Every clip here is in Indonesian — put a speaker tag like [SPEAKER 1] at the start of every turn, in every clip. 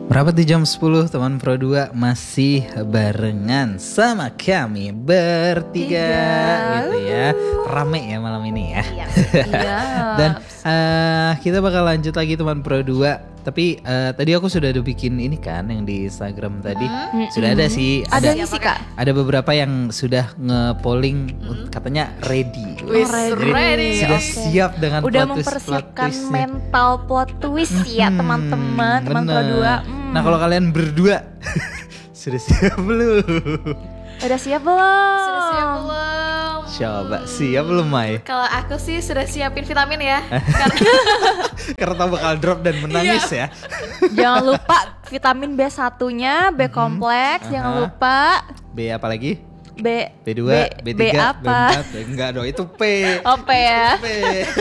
[SPEAKER 1] Berapa di jam 10 teman Pro 2 masih barengan sama kami bertiga gitu ya. Rame ya malam ini ya.
[SPEAKER 2] Iya.
[SPEAKER 1] Dan kita bakal lanjut lagi teman Pro 2. Tapi tadi aku sudah ada bikin ini kan yang di Instagram tadi. Sudah ada sih.
[SPEAKER 2] Ada sih Kak.
[SPEAKER 1] Ada beberapa yang sudah nge-polling katanya ready.
[SPEAKER 2] Ready.
[SPEAKER 1] Sudah siap dengan
[SPEAKER 2] udah
[SPEAKER 1] plot
[SPEAKER 2] mempersiapkan
[SPEAKER 1] twist-nya.
[SPEAKER 2] mental plot twist ya teman-teman, teman Pro 2.
[SPEAKER 1] Nah kalau kalian berdua sudah siap belum?
[SPEAKER 2] Udah siap belum?
[SPEAKER 3] Sudah siap belum?
[SPEAKER 1] Coba siap belum Mai?
[SPEAKER 3] Kalau aku sih sudah siapin vitamin ya.
[SPEAKER 1] Karena tahu bakal drop dan menangis ya.
[SPEAKER 2] Jangan lupa vitamin B1-nya, B kompleks, jangan lupa.
[SPEAKER 1] B apa lagi? B2, B3,
[SPEAKER 2] B apa?
[SPEAKER 1] B4. Enggak dong, itu P.
[SPEAKER 2] Oh, P ya.
[SPEAKER 1] P.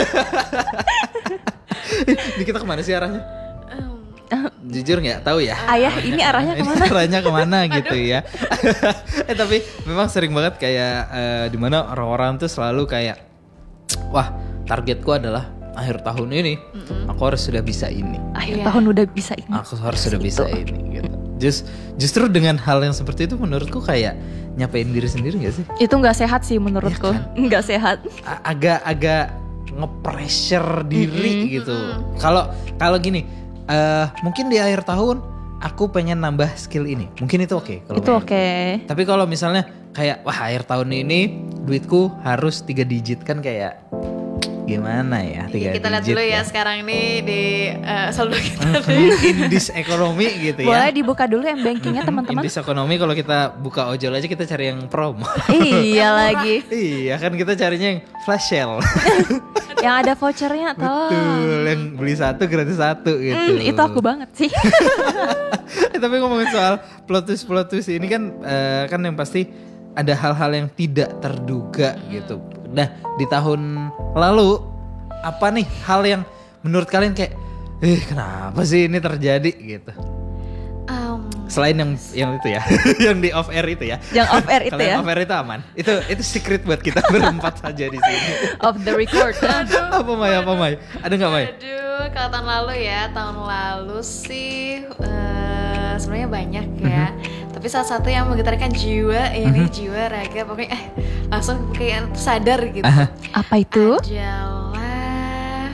[SPEAKER 1] Ini kita kemana sih arahnya? Jujur nggak tahu ya.
[SPEAKER 2] Ayah, ini arahnya kemana?
[SPEAKER 1] Ini arahnya kemana gitu ya. Tapi memang sering banget kayak dimana orang-orang tuh selalu kayak, wah targetku adalah akhir tahun ini aku harus sudah bisa ini.
[SPEAKER 2] Akhir tahun udah bisa ini.
[SPEAKER 1] Aku harus sudah bisa ini gitu. Justru dengan hal yang seperti itu menurutku kayak nyapain diri sendiri gak sih?
[SPEAKER 2] Itu nggak sehat sih menurutku. Nggak sehat.
[SPEAKER 1] Agak nge-pressure diri gitu. Kalau gini, mungkin di akhir tahun aku pengen nambah skill ini. Mungkin itu oke.
[SPEAKER 2] Itu oke.
[SPEAKER 1] Tapi kalau misalnya kayak wah akhir tahun ini duitku harus 3 digit kan kayak gimana ya 3 digit.
[SPEAKER 3] Kita lihat dulu ya sekarang ini di saldo kita.
[SPEAKER 1] Indis ekonomi gitu ya.
[SPEAKER 2] Boleh dibuka dulu yang bankingnya teman-teman.
[SPEAKER 1] Indis ekonomi kalau kita buka ojol aja kita cari yang promo.
[SPEAKER 2] Iya lagi.
[SPEAKER 1] Iya kan kita carinya yang flash sale.
[SPEAKER 2] Yang ada vouchernya tuh.
[SPEAKER 1] Betul, yang beli 1 gratis 1 gitu.
[SPEAKER 2] Itu aku banget sih.
[SPEAKER 1] Tapi ngomongin soal plot twist ini kan kan yang pasti ada hal-hal yang tidak terduga gitu. Nah di tahun lalu apa nih hal yang menurut kalian kayak kenapa sih ini terjadi gitu? Selain yang itu ya, yang di off air itu ya.
[SPEAKER 2] Yang off air itu ya.
[SPEAKER 1] Off air itu aman. Itu secret buat kita berempat saja di sini.
[SPEAKER 2] Off the record.
[SPEAKER 1] Apa Mai? Ada nggak Mai?
[SPEAKER 3] Aduh, kalau tahun lalu sih sebenarnya banyak ya. Tapi salah satu yang menggetarkan jiwa ini jiwa raga pokoknya langsung kayak sadar gitu.
[SPEAKER 2] Apa itu?
[SPEAKER 3] Adalah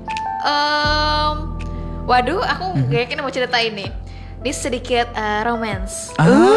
[SPEAKER 3] waduh, aku gak yakin mau cerita ini. Ini sedikit romance.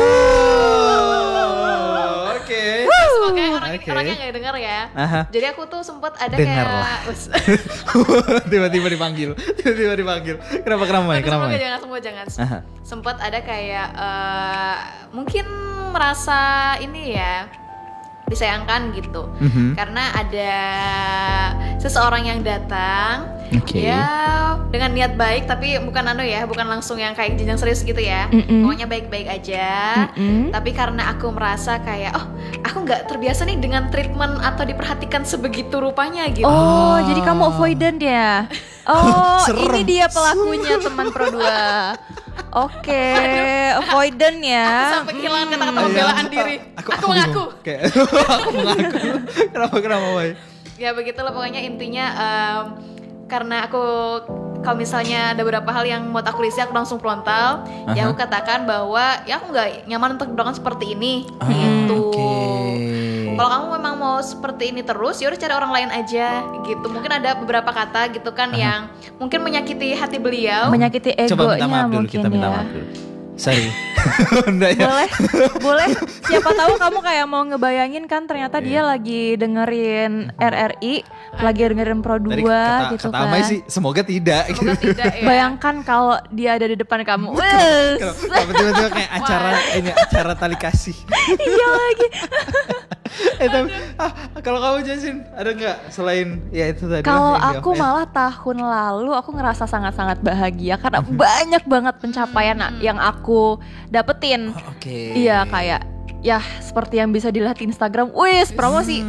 [SPEAKER 1] Oke.
[SPEAKER 3] Semoga orangnya gak denger ya. Jadi aku tuh sempat ada
[SPEAKER 1] Dengarlah.
[SPEAKER 3] kayak
[SPEAKER 1] Tiba-tiba dipanggil. Kenapa
[SPEAKER 3] jangan. Sempat ada kayak mungkin merasa ini ya disayangkan gitu. Karena ada seseorang yang datang ya dengan niat baik tapi bukan bukan langsung yang kayak jenjang serius gitu ya. Pokoknya baik-baik aja. Tapi karena aku merasa kayak aku nggak terbiasa nih dengan treatment atau diperhatikan sebegitu rupanya gitu.
[SPEAKER 2] Oh, jadi kamu avoidant ya? Oh,
[SPEAKER 1] Serem.
[SPEAKER 2] ini dia pelakunya teman Pro 2. Oke, avoidant ya.
[SPEAKER 3] Aku sampai kehilangan kata-kata pembelaan diri. Aku mengaku.
[SPEAKER 1] Aku mengaku. Kenapa Mai?
[SPEAKER 3] Ya begitulah pokoknya intinya karena aku kalau misalnya ada beberapa hal yang buat aku risih aku langsung frontal. Ya aku katakan bahwa ya aku nggak nyaman untuk berdoa seperti ini gitu. Kalau kamu memang mau seperti ini terus ya udah cari orang lain aja gitu. Mungkin ada beberapa kata gitu kan yang mungkin menyakiti hati beliau,
[SPEAKER 2] menyakiti
[SPEAKER 1] Coba
[SPEAKER 2] egonya
[SPEAKER 1] minta maaf dulu,
[SPEAKER 2] mungkin
[SPEAKER 1] kita minta
[SPEAKER 2] ya.
[SPEAKER 1] maaf dulu. Sorry.
[SPEAKER 2] Boleh. Siapa tahu kamu kayak mau ngebayangin kan ternyata dia lagi dengerin RRI, lagi dengerin Pro 2
[SPEAKER 1] Tadi
[SPEAKER 2] gitu
[SPEAKER 1] kata
[SPEAKER 2] kan.
[SPEAKER 1] Amai sih semoga tidak.
[SPEAKER 3] semoga tidak ya.
[SPEAKER 2] Bayangkan kalau dia ada di depan kamu.
[SPEAKER 1] Kalau tiba-tiba kayak acara tali kasih.
[SPEAKER 2] Iya lagi.
[SPEAKER 1] Tapi kalau kamu Jasin ada nggak selain ya itu tadi?
[SPEAKER 2] Kalau aku malah tahun lalu aku ngerasa sangat-sangat bahagia karena banyak banget pencapaian yang aku dapetin.
[SPEAKER 1] Oke.
[SPEAKER 2] Iya kayak ya seperti yang bisa dilihat di Instagram. Wis promosi.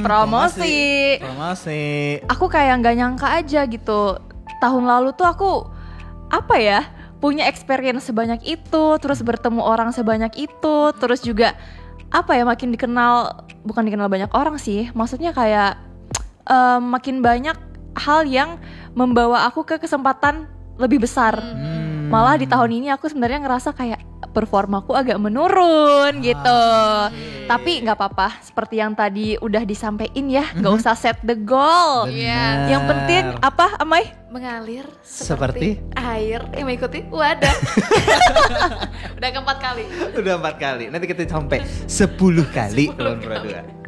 [SPEAKER 2] Aku kayak nggak nyangka aja gitu. Tahun lalu tuh aku punya experience sebanyak itu, terus bertemu orang sebanyak itu, terus juga makin bukan dikenal banyak orang sih, maksudnya kayak makin banyak hal yang membawa aku ke kesempatan lebih besar. Malah di tahun ini aku sebenarnya ngerasa kayak performaku agak menurun gitu. Tapi nggak apa-apa, seperti yang tadi udah disampaikan ya, nggak usah set the goal.
[SPEAKER 3] Iya.
[SPEAKER 2] Yang penting apa, Amai?
[SPEAKER 3] Mengalir
[SPEAKER 1] Seperti?
[SPEAKER 3] air yang mengikuti wadah. Udah keempat kali.
[SPEAKER 1] Udah 4 kali. Nanti kita sampai 10 kali.
[SPEAKER 3] 10
[SPEAKER 1] Tahun
[SPEAKER 3] kali.
[SPEAKER 1] berdua.